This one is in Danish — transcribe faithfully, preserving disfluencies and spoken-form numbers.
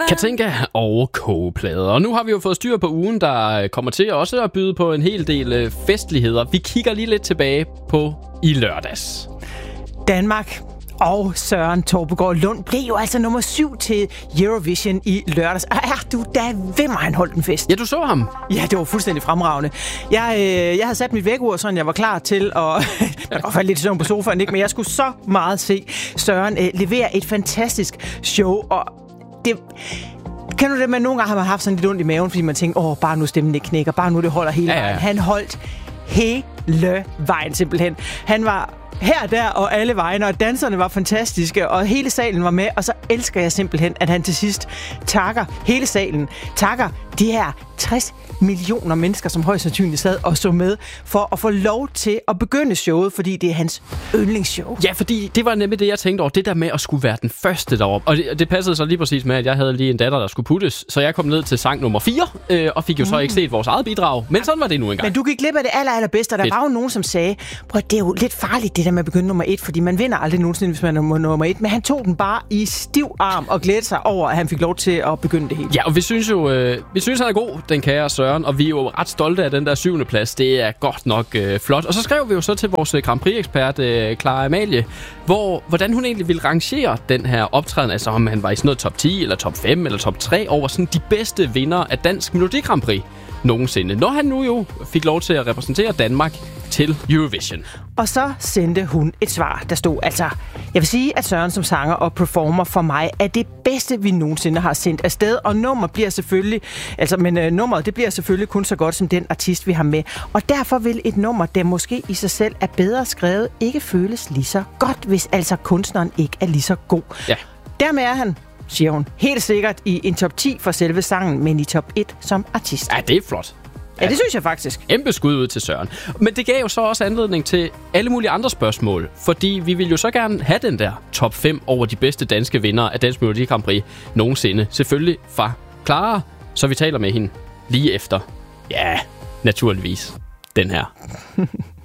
Katinka og kogeplader. Og nu har vi jo fået styr på ugen, der kommer til også at byde på en hel del festligheder. Vi kigger lige lidt tilbage på i lørdags. Danmark og Søren Torpegaard Lund blev jo altså nummer syv til Eurovision i lørdags. Og er du da ved mig, han holdt en fest? Ja, du så ham. Ja, det var fuldstændig fremragende. Jeg, øh, jeg havde sat mit vækkeur, så jeg var klar til at... jeg var faldet lidt i søvn på sofaen, ikke? Men jeg skulle så meget se Søren øh, levere et fantastisk show. Og det... Kan du det, men nogle gange har man haft sådan lidt ondt i maven, fordi man tænker, åh, bare nu stemmen ikke knækker, bare nu det holder hele ja, ja. vejen. Han holdt hele vejen simpelthen. Han var her, der og alle vegne, og danserne var fantastiske, og hele salen var med, og så elsker jeg simpelthen, at han til sidst takker hele salen, takker de her tres millioner mennesker, som højst sandsynligt sad og så med, for at få lov til at begynde showet, fordi det er hans yndlingsshow. Ja, fordi det var nemlig det, jeg tænkte over, det der med at skulle være den første deroppe. Og det, det passede så lige præcis med, at jeg havde lige en datter, der skulle puttes, så jeg kom ned til sang nummer fire, øh, og fik jo mm. så ikke set vores eget bidrag. Men sådan var det nu engang. Men du gik glip af det aller, allerbedste, og der Fedt. var jo nogen, som sagde, prøv, det er jo lidt farligt, det der med at begynde nummer et, fordi man vinder aldrig nogensinde, hvis man er nummer et. Men han tog den bare i stiv arm og glædede sig over, at han fik lov til at begynde det hele. Ja, og vi synes jo, øh, vi synes, han er god, den kære Søren, og vi er jo ret stolte af den der syvende plads. Det er godt nok øh, flot. Og så skrev vi jo så til vores Grand Prix-ekspert, øh, Clara Amalie, hvor, hvordan hun egentlig ville rangere den her optræden, altså om han var i sådan noget top ti, eller top fem, eller top tre, over sådan de bedste vindere af Dansk Melodi Grand Prix nogensinde. Når han nu jo fik lov til at repræsentere Danmark til Eurovision. Og så sendte hun et svar, der stod, altså, jeg vil sige, at Søren som sanger og performer for mig er det bedste, vi nogensinde har sendt afsted, og nummer bliver selvfølgelig, altså, men uh, nummeret, det bliver selvfølgelig kun så godt som den artist, vi har med. Og derfor vil et nummer, der måske i sig selv er bedre skrevet, ikke føles lige så godt, hvis altså kunstneren ikke er lige så god. Ja. Dermed er han, siger hun, helt sikkert i en top ti for selve sangen, men i top et som artist. Ja, det er flot. Ja, det synes jeg faktisk. Kæmpe skud ud til Søren. Men det gav jo så også anledning til alle mulige andre spørgsmål. Fordi vi vil jo så gerne have den der top fem over de bedste danske vindere af Dansk Melodi Grand Prix nogensinde. Selvfølgelig fra Clara, så vi taler med hende lige efter. Ja, naturligvis. Den her.